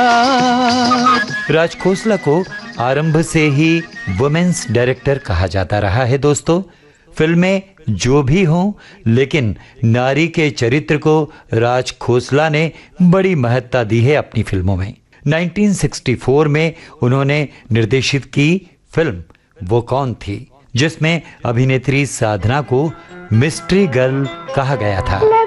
राज खोसला को आरंभ से ही वुमेन्स डायरेक्टर कहा जाता रहा है दोस्तों। फिल्में जो भी हों, लेकिन नारी के चरित्र को राज खोसला ने बड़ी महत्ता दी है अपनी फिल्मों में। 1964 में उन्होंने निर्देशित की फिल्म वो कौन थी, जिसमें अभिनेत्री साधना को मिस्ट्री गर्ल कहा गया था।